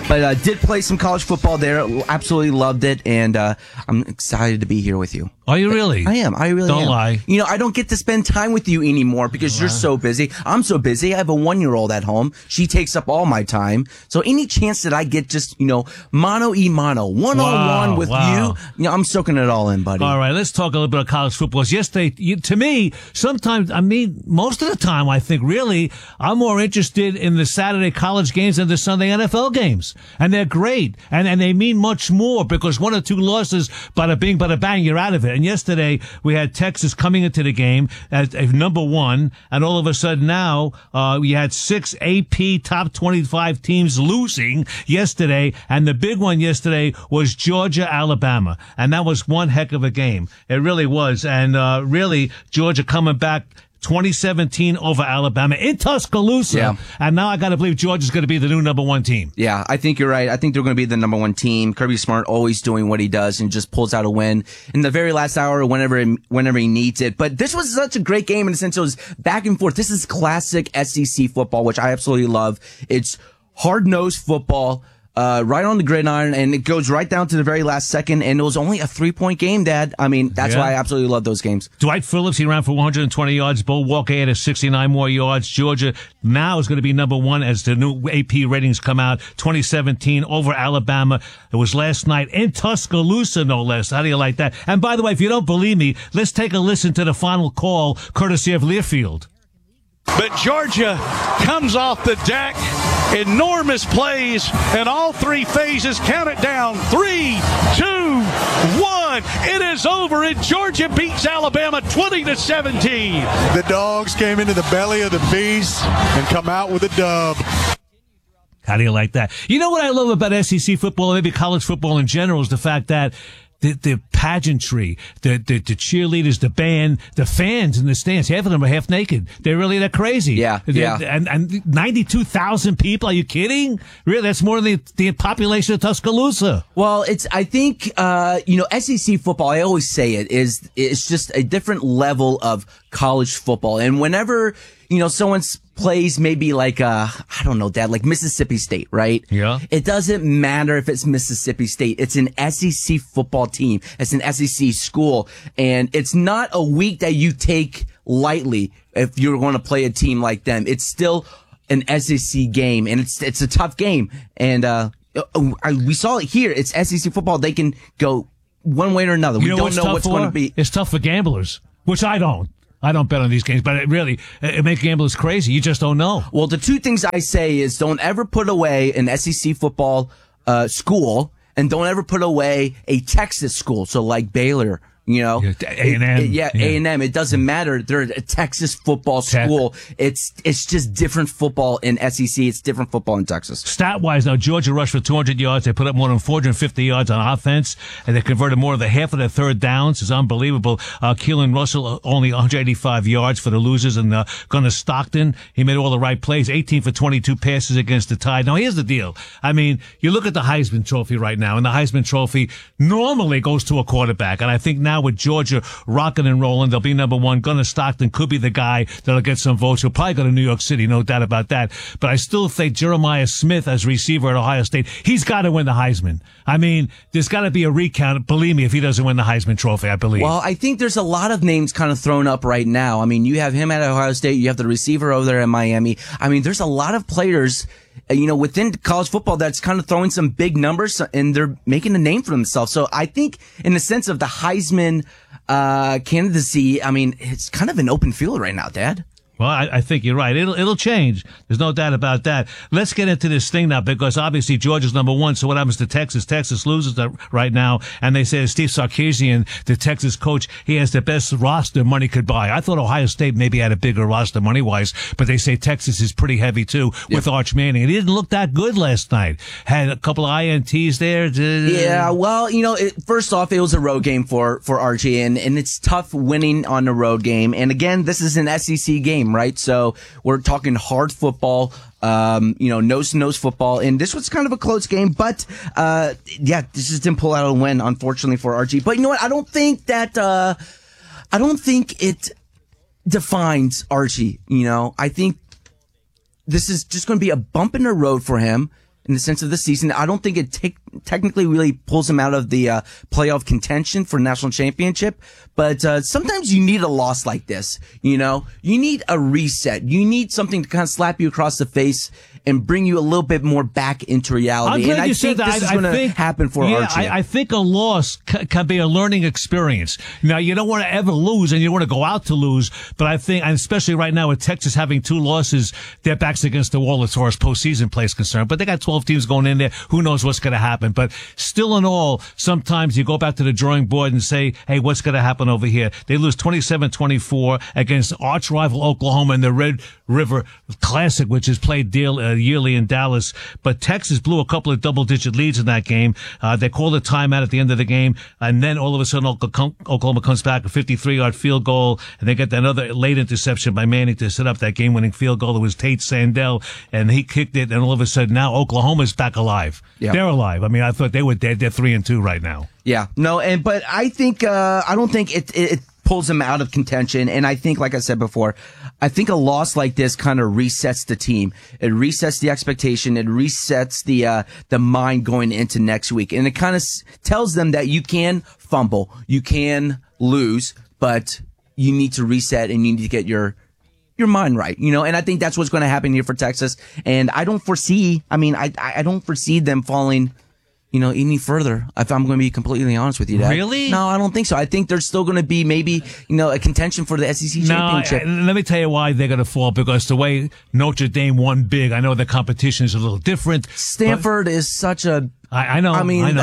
But did play some college football there. Absolutely loved it, and I'm excited to be here with you. Are you really? I am. I really am. Don't lie. You know, I don't get to spend time with you anymore because you're so busy. I'm so busy. I have a 1-year-old at home. She takes up all my time. So any chance that I get just, mano y mano, one-on-one with you, I'm soaking it all in, buddy. All right, let's talk a little bit of college football. Yesterday, to me, sometimes, most of the time, I think, really, I'm more interested in the Saturday college games than the Sunday NFL games. And they're great. And they mean much more because 1 or 2 losses, bada bing, bada bang, you're out of it. And yesterday, we had Texas coming into the game at number 1. And all of a sudden now, we had 6 AP top 25 teams losing yesterday. And the big one yesterday was Georgia, Alabama. And that was one heck of a game. It really was. And really, Georgia coming back 2017 over Alabama in Tuscaloosa. Yeah. And now I got to believe Georgia's going to be the new number 1 team. Yeah, I think you're right. I think they're going to be the number 1 team. Kirby Smart always doing what he does and just pulls out a win in the very last hour whenever he needs it. But this was such a great game in the sense it was back and forth. This is classic SEC football, which I absolutely love. It's hard-nosed football. Right on the gridiron, and it goes right down to the very last second, and it was only a 3-point game, Dad. That's why I absolutely love those games. Dwight Phillips, he ran for 120 yards. Bo Walker added 69 more yards. Georgia now is going to be number 1 as the new AP ratings come out. 2017 over Alabama. It was last night in Tuscaloosa, no less. How do you like that? And by the way, if you don't believe me, let's take a listen to the final call, courtesy of Learfield. But Georgia comes off the deck, enormous plays, and all 3 phases count it down. 3, 2, 1. It is over, and Georgia beats Alabama 20-17. The dogs came into the belly of the beast and come out with a dub. How do you like that? You know what I love about SEC football, maybe college football in general, is the fact that the pageantry, the cheerleaders, the band, the fans in the stands, half of them are half naked. They're crazy. Yeah. And 92,000 people. Are you kidding? Really? That's more than the population of Tuscaloosa. Well, I think, SEC football, I always say it's just a different level of college football. And whenever, someone plays maybe like, I don't know, Dad, like Mississippi State, right? Yeah. It doesn't matter if it's Mississippi State. It's an SEC football team. It's an SEC school. And it's not a week that you take lightly if you're going to play a team like them. It's still an SEC game, and it's a tough game. And we saw it here. It's SEC football. They can go one way or another. We don't know what's going to be. It's tough for gamblers, which I don't. I don't bet on these games, but it makes gamblers crazy. You just don't know. Well, the 2 things I say is don't ever put away an SEC football school, and don't ever put away a Texas school. So like Baylor, A&M. A&M. It doesn't matter. They're a Texas football school. It's just different football in SEC. It's different football in Texas. Stat-wise, now, Georgia rushed for 200 yards. They put up more than 450 yards on offense, and they converted more than half of their third downs. It's unbelievable. Keelan Russell, only 185 yards for the losers, and Gunnar Stockton, he made all the right plays, 18 for 22 passes against the Tide. Now, here's the deal. You look at the Heisman Trophy right now, and the Heisman Trophy normally goes to a quarterback, and I think now with Georgia rocking and rolling, they'll be number 1. Gunnar Stockton could be the guy that'll get some votes. He'll probably go to New York City, no doubt about that. But I still think Jeremiah Smith as receiver at Ohio State, he's got to win the Heisman. There's got to be a recount, believe me, if he doesn't win the Heisman Trophy, I believe. Well, I think there's a lot of names kind of thrown up right now. You have him at Ohio State. You have the receiver over there in Miami. There's a lot of players within college football that's kind of throwing some big numbers, and they're making a name for themselves. So I think in the sense of the Heisman candidacy, it's kind of an open field right now, Dad. Well, I think you're right. It'll change. There's no doubt about that. Let's get into this thing now, because obviously Georgia's number 1. So what happens to Texas? Texas loses right now, and they say Steve Sarkisian, the Texas coach, he has the best roster money could buy. I thought Ohio State maybe had a bigger roster money-wise, but they say Texas is pretty heavy too with Arch Manning. And he didn't look that good last night. Had a couple of INTs there. Yeah, well, first off, it was a road game for Archie, and it's tough winning on a road game. And again, this is an SEC game, right? So we're talking hard football, nose-to-nose football, and this was kind of a close game, but this just didn't pull out a win, unfortunately, for Archie. But you know what? I don't think it defines Archie. I think this is just going to be a bump in the road for him. in the sense of the season. I don't think it technically really pulls them out of the playoff contention for national championship. But sometimes you need a loss like this. You know, you need a reset. You need something to kind of slap you across the face and bring you a little bit more back into reality. I'm glad and you I said think that. this is going to happen for Archie. I think a loss can be a learning experience. Now, you don't want to ever lose, and you don't want to go out to lose. But I think, and especially right now with Texas having 2 losses, their back's against the wall as far as postseason play is concerned. But they got 12 teams going in there. Who knows what's going to happen? But still in all, sometimes you go back to the drawing board and say, hey, what's going to happen over here? They lose 27-24 against arch rival Oklahoma in the Red River Classic, which is played yearly in Dallas. But Texas blew a couple of double-digit leads in that game. They called a timeout at the end of the game, and then all of a sudden Oklahoma comes back, a 53-yard field goal, and they get another late interception by Manning to set up that game-winning field goal. It was Tate Sandell, and he kicked it, and all of a sudden now Oklahoma's back alive. Yeah. They're alive. I mean, I thought they were dead. They're 3-2 right now. Yeah, no, but I think I don't think it pulls them out of contention. And I think, like I said before, I think a loss like this kind of resets the team. It resets the expectation. It resets the mind going into next week. And it kind of tells them that you can fumble, you can lose, but you need to reset and you need to get your mind right, you know, and I think that's what's going to happen here for Texas. And I don't foresee them falling, you know, any further, if I'm going to be completely honest with you, Dad. Really? No, I don't think so. I think there's still going to be maybe, you know, a contention for the SEC championship. Let me tell you why they're going to fall, because the way Notre Dame won big, I know the competition is a little different. Stanford is such a... I know.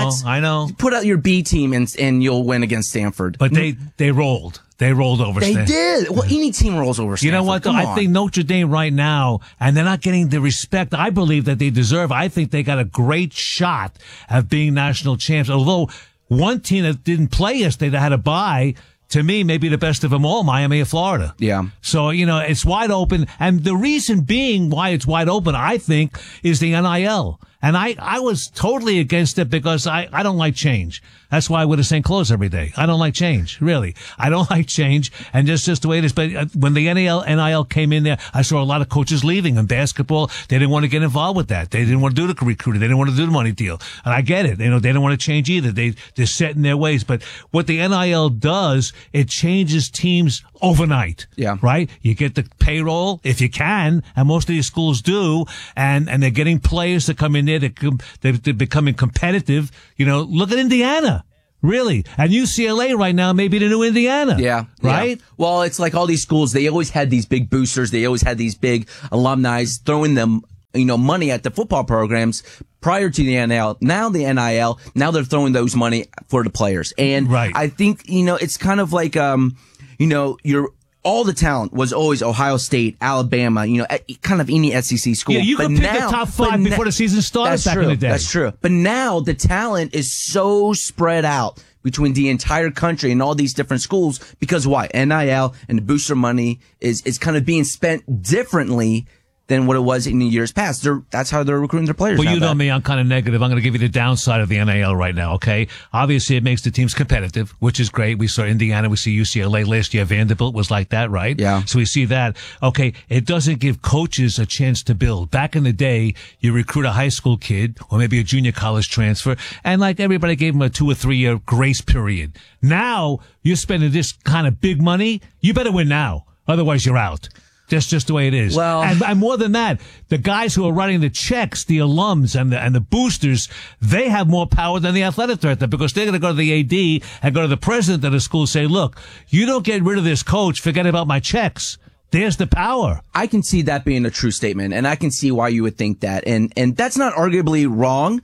I know. Put out your B team and you'll win against Stanford. But they rolled. They rolled over Stanford. They did. Well, any team rolls over Stanford. You know what, though? I think Notre Dame right now, and they're not getting the respect I believe that they deserve. I think they got a great shot at being national champs. Although one team that didn't play yesterday that had a bye, to me, maybe the best of them all, Miami of Florida. Yeah. So, you know, it's wide open. And the reason being why it's wide open, I think, is the NIL. And I was totally against it because I don't like change. That's why I wear the same clothes every day. I don't like change, really. I don't like change, and that's just the way it is. But when the NIL came in there, I saw a lot of coaches leaving in basketball. They didn't want to get involved with that. They didn't want to do the recruiting. They didn't want to do the money deal. And I get it. You know, they don't want to change either. They're set in their ways. But what the NIL does, it changes teams overnight. Yeah. Right? You get the payroll, if you can, and most of these schools do, and they're getting players that come in there. They're becoming competitive. You know, look at Indiana. Really? And UCLA right now may be the new Indiana. Yeah. Right? Yeah. Well, it's like all these schools, they always had these big boosters. They always had these big alumni throwing them, you know, money at the football programs prior to the NIL. Now the NIL, now they're throwing those money for the players. And right. I think, you know, it's kind of like, you know, all the talent was always Ohio State, Alabama, you know, kind of any SEC school. Yeah, you could pick the top 5 before the season started back in the day. That's true. But now the talent is so spread out between the entire country and all these different schools because why? NIL and the booster money is kind of being spent differently than what it was in the years past. That's how they're recruiting their players. Well, you know me, I'm kind of negative. I'm going to give you the downside of the NIL right now, okay? Obviously, it makes the teams competitive, which is great. We saw Indiana, we see UCLA last year. Vanderbilt was like that, right? Yeah. So we see that. Okay, it doesn't give coaches a chance to build. Back in the day, you recruit a high school kid or maybe a junior college transfer, and like everybody gave them a 2 or 3 year grace period. Now, you're spending this kind of big money, you better win now. Otherwise, you're out. That's just the way it is. Well, and more than that, the guys who are writing the checks, the alums and the boosters, they have more power than the athletic director because they're going to go to the AD and go to the president of the school and say, look, you don't get rid of this coach, forget about my checks. There's the power. I can see that being a true statement, and I can see why you would think that. And that's not arguably wrong.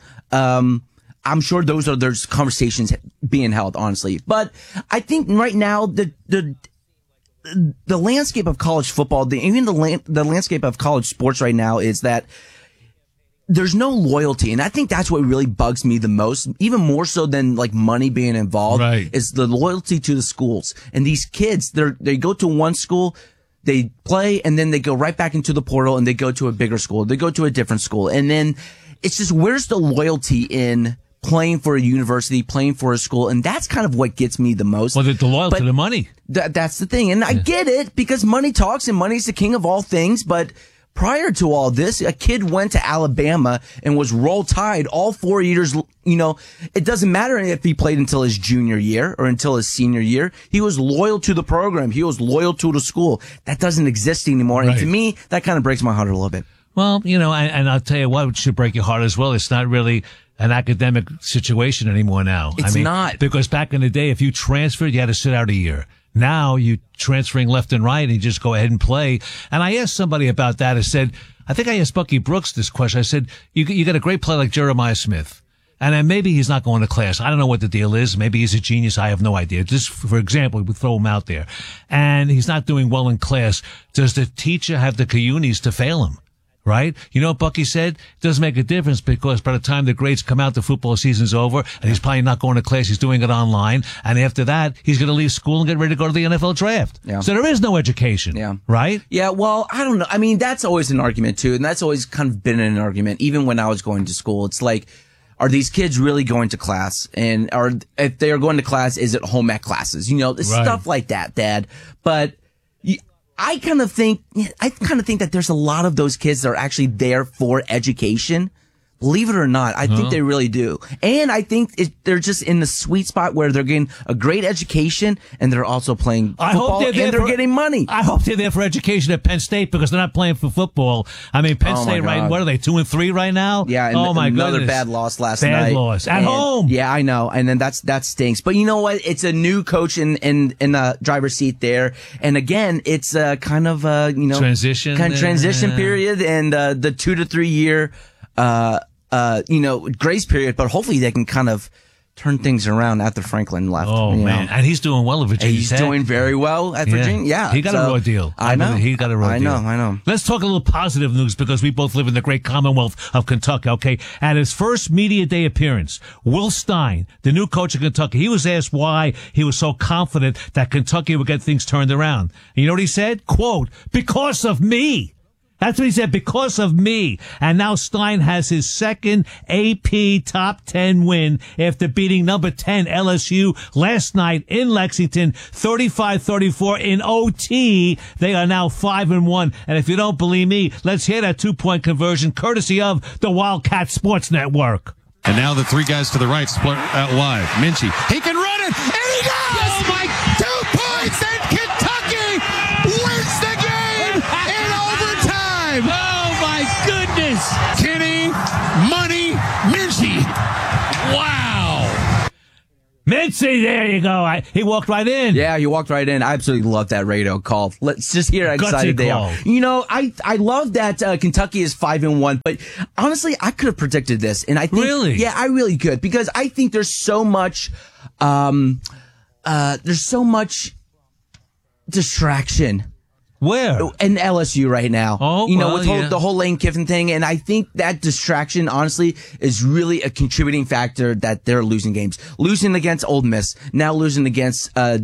I'm sure there's conversations being held, honestly. But I think right now, the landscape of college football, even the landscape of college sports right now is that there's no loyalty. And I think that's what really bugs me the most, even more so than like money being involved, right, is the loyalty to the schools. And these kids, they go to one school, they play, and then they go right back into the portal and they go to a bigger school. They go to a different school. And then it's just, where's the loyalty in playing for a university, playing for a school? And that's kind of what gets me the most. Well, the loyalty to the money. That's the thing. And I get it because money talks and money's the king of all things. But prior to all this, a kid went to Alabama and was Roll Tide all 4 years. It doesn't matter if he played until his junior year or until his senior year. He was loyal to the program. He was loyal to the school. That doesn't exist anymore. Right. And to me, that kind of breaks my heart a little bit. Well, and I'll tell you what should break your heart as well. It's not really an academic situation anymore now. It's not. Because back in the day, if you transferred, you had to sit out a year. Now you transferring left and right and you just go ahead and play. And I asked somebody about that. I think I asked Bucky Brooks this question. I said, you got a great player like Jeremiah Smith. And then maybe he's not going to class. I don't know what the deal is. Maybe he's a genius. I have no idea. Just for example, we throw him out there and he's not doing well in class. Does the teacher have the cojones to fail him? Right? You know what Bucky said? It doesn't make a difference because by the time the grades come out, the football season's over and he's probably not going to class. He's doing it online. And after that, he's going to leave school and get ready to go to the NFL draft. Yeah. So there is no education. Yeah. Right? Yeah. Well, I don't know. I mean, that's always an argument too. And that's always kind of been an argument. Even when I was going to school, it's like, are these kids really going to class? And if they are going to class, is it home ec classes? Stuff like that, Dad. But I kind of think that there's a lot of those kids that are actually there for education. Believe it or not, I think they really do. And I think they're just in the sweet spot where they're getting a great education and they're also playing football and they're getting money. I hope they're there for education at Penn State because they're not playing for football. I mean, Penn State, right? What are they, 2-3 right now? Yeah. And another bad loss last night. Bad loss. At home. Yeah, I know. And then that stinks. But you know what? It's a new coach in the driver's seat there. And again, it's kind of transition period and the 2 to 3 year grace period, but hopefully they can kind of turn things around after Franklin left. Oh, man. And he's doing well at Virginia He's Tech. doing very well at Virginia. Yeah. He got a raw deal. I know. He got a raw deal. I know. Let's talk a little positive news because we both live in the great Commonwealth of Kentucky, okay? At his first media day appearance, Will Stein, the new coach of Kentucky, he was asked why he was so confident that Kentucky would get things turned around. And you know what he said? Quote, because of me. That's what he said, because of me. And now Stein has his second AP top 10 win after beating number 10 LSU last night in Lexington, 35-34 in OT. They are now 5-1. And if you don't believe me, let's hear that 2-point conversion courtesy of the Wildcat Sports Network. And now the three guys to the right split out wide. Minchie, he can run it, and he does! Oh my, 2 points, and Kentucky wins the game in overtime! Oh my goodness! Kenny Money Minchie. Wow! Minchie, there you go. He walked right in. Yeah, he walked right in. I absolutely love that radio call. Let's just hear how excited they are. I love that Kentucky is 5-1, but honestly, I could have predicted this, and I think really, yeah, I really could because I think there's so much distraction. Where? In LSU right now. Oh, the whole Lane Kiffin thing. And I think that distraction, honestly, is really a contributing factor that they're losing games. Losing against Ole Miss, now losing against a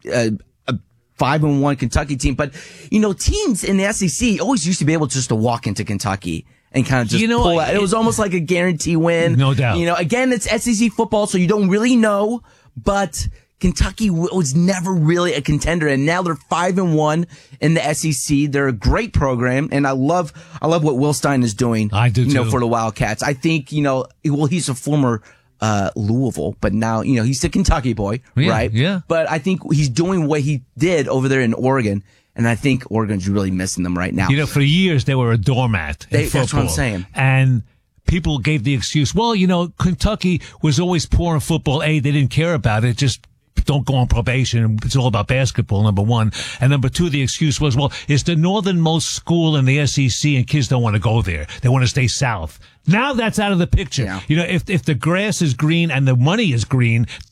5-1 Kentucky team. But, teams in the SEC always used to be able just to walk into Kentucky and kind of just pull out. It was almost like a guarantee win. No doubt. Again, it's SEC football, so you don't really know, but Kentucky was never really a contender, and now they're 5-1 in the SEC. They're a great program, and I love what Will Stein is doing. I do too. For the Wildcats. I think he's a former Louisville, but now he's a Kentucky boy, right? Yeah. But I think he's doing what he did over there in Oregon, and I think Oregon's really missing them right now. For years they were a doormat in football. That's what I'm saying. And people gave the excuse, well, Kentucky was always poor in football. They didn't care about it. Just don't go on probation. It's all about basketball, number one. And number two, the excuse was, well, it's the northernmost school in the SEC and kids don't want to go there. They want to stay south. Now that's out of the picture. Yeah. If the grass is green and the money is green,